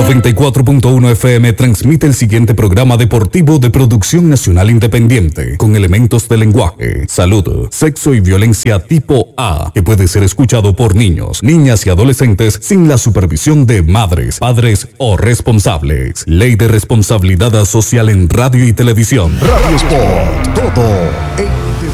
94.1 FM transmite el siguiente programa deportivo de producción nacional independiente, con elementos de lenguaje, salud, sexo y violencia tipo A, que puede ser escuchado por niños, niñas y adolescentes sin la supervisión de madres, padres o responsables. Ley de responsabilidad social en radio y televisión. Radio Sport, todo en